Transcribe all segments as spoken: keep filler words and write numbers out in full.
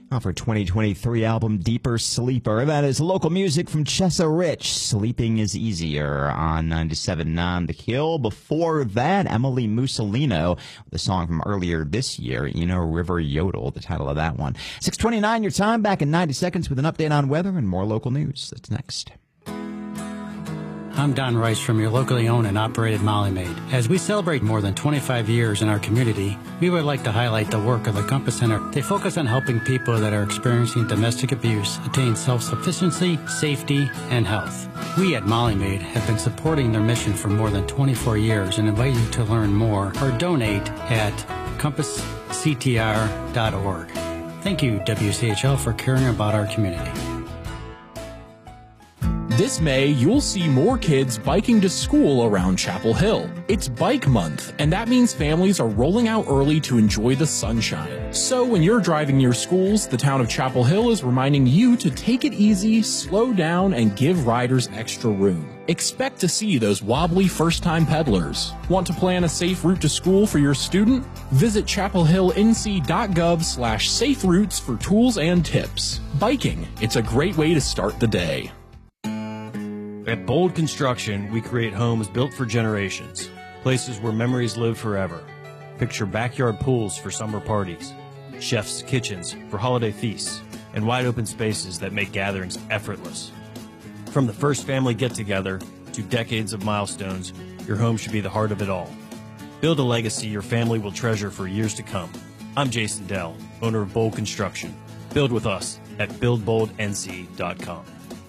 Off her twenty twenty-three album, Deeper Sleeper. That is local music from Chessa Rich. Sleeping is Easier on ninety-seven point nine The Hill. Before that, Emily Mussolino, the song from earlier this year, Eno River Yodel, the title of that one. six twenty-nine, your time, back in ninety seconds with an update on weather and more local news. That's next. I'm Don Rice from your locally owned and operated Molly Maid. As we celebrate more than twenty-five years in our community, we would like to highlight the work of the Compass Center. They focus on helping people that are experiencing domestic abuse attain self-sufficiency, safety, and health. We at Molly Maid have been supporting their mission for more than twenty-four years and invite you to learn more or donate at compass c t r dot org. Thank you, W C H L, for caring about our community. This May, you'll see more kids biking to school around Chapel Hill. It's Bike Month, and that means families are rolling out early to enjoy the sunshine. So when you're driving near schools, the town of Chapel Hill is reminding you to take it easy, slow down, and give riders extra room. Expect to see those wobbly first-time peddlers. Want to plan a safe route to school for your student? Visit chapel hill n c dot gov slash safe routes for tools and tips. Biking, it's a great way to start the day. At Bold Construction, we create homes built for generations, places where memories live forever. Picture backyard pools for summer parties, chef's kitchens for holiday feasts, and wide open spaces that make gatherings effortless. From the first family get-together to decades of milestones, your home should be the heart of it all. Build a legacy your family will treasure for years to come. I'm Jason Dell, owner of Bold Construction. Build with us at build bold n c dot com.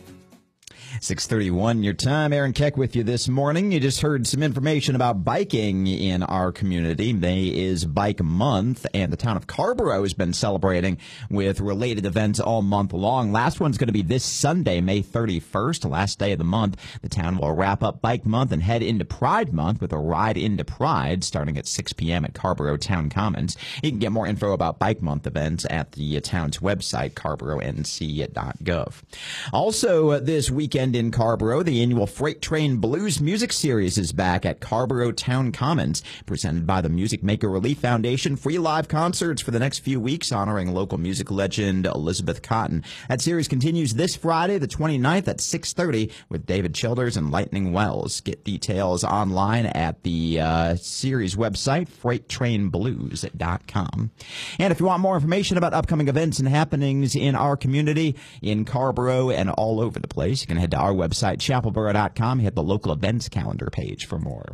six thirty-one, your time. Aaron Keck with you this morning. You just heard some information about biking in our community. May is Bike Month, and the town of Carrboro has been celebrating with related events all month long. Last one's going to be this Sunday, May thirty-first, last day of the month. The town will wrap up Bike Month and head into Pride Month with a ride into Pride starting at six p.m. at Carrboro Town Commons. You can get more info about Bike Month events at the town's website, carboro n c dot gov. Also, uh, this weekend in Carrboro, the annual Freight Train Blues Music Series is back at Carrboro Town Commons, presented by the Music Maker Relief Foundation. Free live concerts for the next few weeks honoring local music legend Elizabeth Cotten. That series continues this Friday, the twenty-ninth at six thirty with David Childers and Lightning Wells. Get details online at the uh, series website, freight train blues dot com. And if you want more information about upcoming events and happenings in our community, in Carrboro and all over the place, you can head to our website, chapel boro dot com. Hit the local events calendar page for more.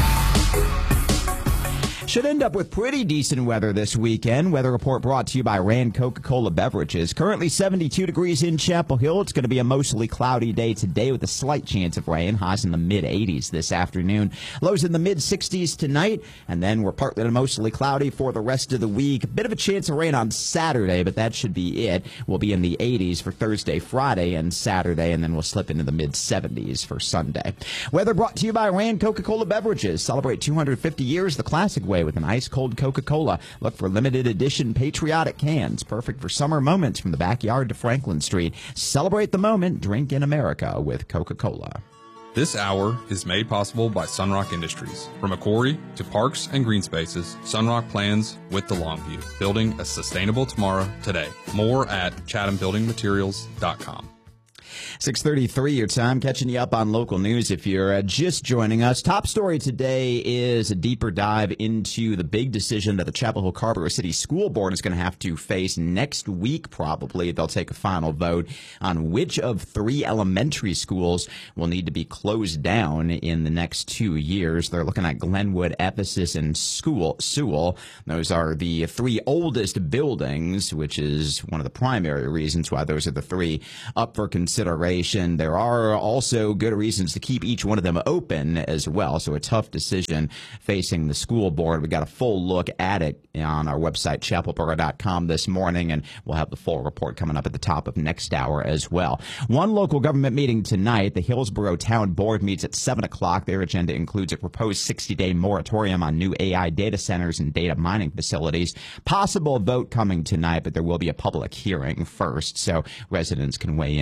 Should end up with pretty decent weather this weekend. Weather report brought to you by Rand Coca-Cola Beverages. Currently seventy-two degrees in Chapel Hill. It's going to be a mostly cloudy day today with a slight chance of rain. Highs in the mid eighties this afternoon. Lows in the mid sixties tonight. And then we're partly to mostly cloudy for the rest of the week. A bit of a chance of rain on Saturday, but that should be it. We'll be in the eighties for Thursday, Friday, and Saturday, and then we'll slip into the mid seventies for Sunday. Weather brought to you by Rand Coca-Cola Beverages. Celebrate two hundred fifty years the classic way with an ice-cold Coca-Cola. Look for limited edition patriotic cans, perfect for summer moments from the backyard to Franklin Street. Celebrate the moment. Drink in America with Coca-Cola. This hour is made possible by Sunrock Industries. From a quarry to parks and green spaces, Sunrock plans with the long view, building a sustainable tomorrow today. More at chatham building materials dot com. six thirty-three, your time, catching you up on local news if you're uh, just joining us. Top story today is a deeper dive into the big decision that the Chapel Hill Carrboro City School Board is going to have to face next week, probably. They'll take a final vote on which of three elementary schools will need to be closed down in the next two years. They're looking at Glenwood, Ephesus, and School, Sewell. Those are the three oldest buildings, which is one of the primary reasons why those are the three up for consideration. There are also good reasons to keep each one of them open as well, so a tough decision facing the school board. We got a full look at it on our website, chapel boro dot com, this morning, and we'll have the full report coming up at the top of next hour as well. One local government meeting tonight. The Hillsborough Town Board meets at seven o'clock. Their agenda includes a proposed sixty-day moratorium on new A I data centers and data mining facilities. Possible vote coming tonight, but there will be a public hearing first, so residents can weigh in with their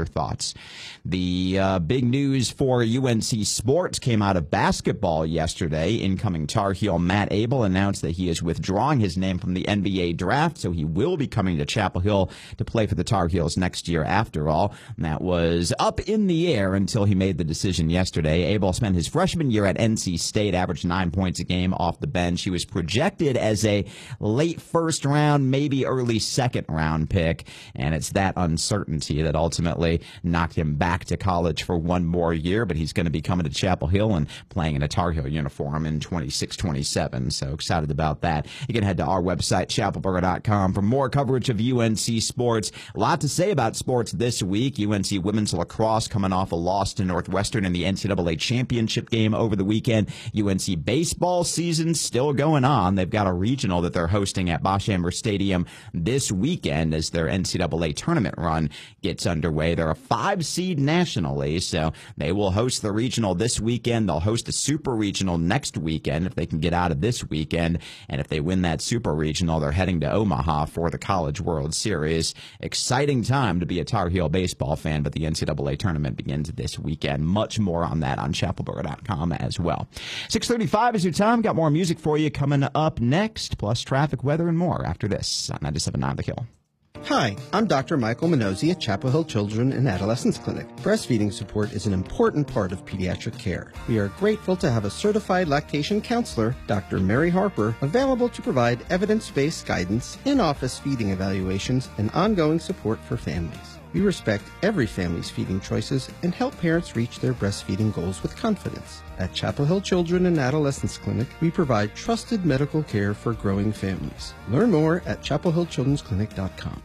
thoughts. The uh, big news for U N C sports came out of basketball yesterday. Incoming Tar Heel Matt Abel announced that he is withdrawing his name from the N B A draft, so he will be coming to Chapel Hill to play for the Tar Heels next year after all. And that was up in the air until he made the decision yesterday. Abel spent his freshman year at N C State, averaged nine points a game off the bench. He was projected as a late first round, maybe early second round pick, and it's that uncertainty that ultimately knocked him back to college for one more year, but he's going to be coming to Chapel Hill and playing in a Tar Heel uniform in twenty-six twenty-seven, so excited about that. You can head to our website, chapel burger dot com, for more coverage of U N C sports. A lot to say about sports this week. U N C women's lacrosse coming off a loss to Northwestern in the N C double A championship game over the weekend. U N C baseball season still going on. They've got a regional that they're hosting at Bosch Amber Stadium this weekend as their N C double A tournament run gets underway. They're a five seed nationally, so they will host the regional this weekend. They'll host a super regional next weekend if they can get out of this weekend. And if they win that super regional, they're heading to Omaha for the College World Series. Exciting time to be a Tar Heel baseball fan, but the N C double A tournament begins this weekend. Much more on that on chapel burger dot com as well. six thirty-five is your time. Got more music for you coming up next, plus traffic, weather, and more after this on ninety-seven point nine The Hill. Hi, I'm Doctor Michael Minozzi at Chapel Hill Children and Adolescents Clinic. Breastfeeding support is an important part of pediatric care. We are grateful to have a certified lactation counselor, Doctor Mary Harper, available to provide evidence-based guidance, in-office feeding evaluations, and ongoing support for families. We respect every family's feeding choices and help parents reach their breastfeeding goals with confidence. At Chapel Hill Children and Adolescents Clinic, we provide trusted medical care for growing families. Learn more at chapel hill children's clinic dot com.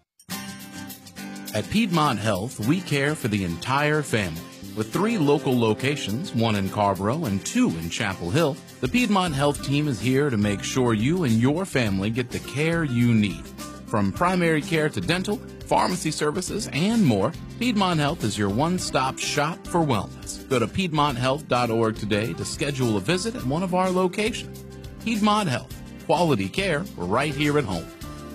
At Piedmont Health, we care for the entire family. With three local locations, one in Carborough and two in Chapel Hill, the Piedmont Health team is here to make sure you and your family get the care you need. From primary care to dental, pharmacy services, and more, Piedmont Health is your one-stop shop for wellness. Go to piedmont health dot org today to schedule a visit at one of our locations. Piedmont Health, quality care right here at home.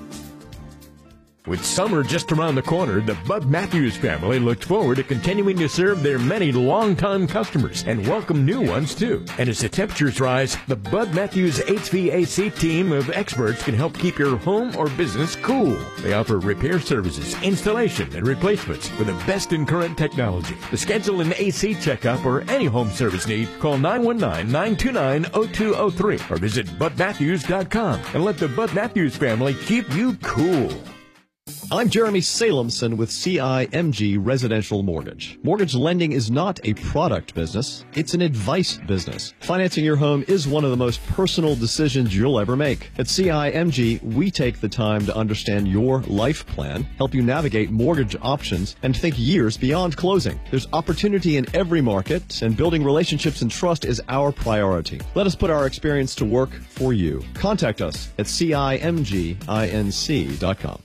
With summer just around the corner, the Bud Matthews family looked forward to continuing to serve their many longtime customers and welcome new ones, too. And as the temperatures rise, the Bud Matthews H V A C team of experts can help keep your home or business cool. They offer repair services, installation, and replacements with the best in current technology. To schedule an A C checkup or any home service need, call nine one nine, nine two nine, zero two zero three or visit bud matthews dot com and let the Bud Matthews family keep you cool. I'm Jeremy Salemson with C I M G Residential Mortgage. Mortgage lending is not a product business, it's an advice business. Financing your home is one of the most personal decisions you'll ever make. At C I M G, we take the time to understand your life plan, help you navigate mortgage options, and think years beyond closing. There's opportunity in every market, and building relationships and trust is our priority. Let us put our experience to work for you. Contact us at C I M G inc dot com.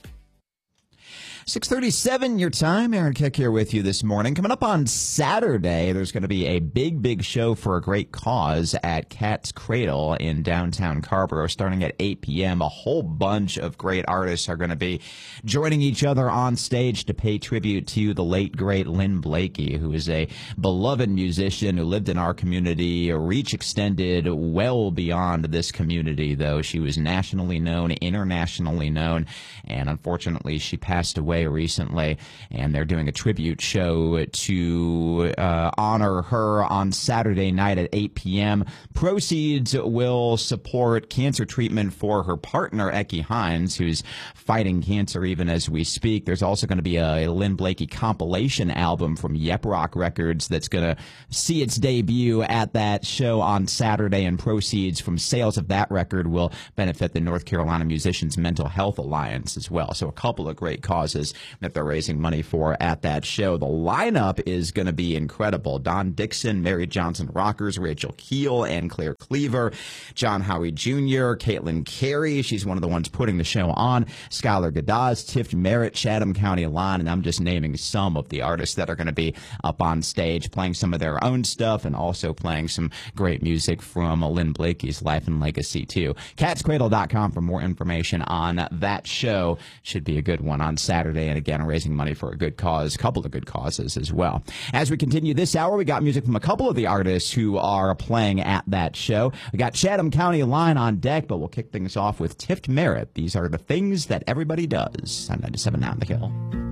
six thirty-seven, your time. Aaron Keck here with you this morning. Coming up on Saturday, there's going to be a big, big show for a great cause at Cat's Cradle in downtown Carborough, starting at eight p.m. A whole bunch of great artists are going to be joining each other on stage to pay tribute to the late, great Lynn Blakey, who is a beloved musician who lived in our community. A reach extended well beyond this community, though. She was nationally known, internationally known, and unfortunately, she passed away recently, and they're doing a tribute show to uh, honor her on Saturday night at eight p.m. Proceeds will support cancer treatment for her partner, Eckie Hines, who's fighting cancer even as we speak. There's also going to be a, a Lynn Blakey compilation album from Yep Rock Records that's going to see its debut at that show on Saturday, and proceeds from sales of that record will benefit the North Carolina Musicians Mental Health Alliance as well. So a couple of great causes that they're raising money for at that show. The lineup is going to be incredible. Don Dixon, Mary Johnson Rockers, Rachel Keel, and Claire Cleaver, John Howie Junior, Caitlin Carey, she's one of the ones putting the show on, Skylar Gadaz, Tiff Merritt, Chatham County Line, and I'm just naming some of the artists that are going to be up on stage playing some of their own stuff and also playing some great music from Lynn Blakey's life and legacy too. cats cradle dot com for more information on that show. Should be a good one on Saturday. Saturday, and again, raising money for a good cause, a couple of good causes as well. As we continue this hour, we got music from a couple of the artists who are playing at that show. We got Chatham County Line on deck, but we'll kick things off with Tift Merritt. These are the things that everybody does. I'm ninety-seven now on the Hill.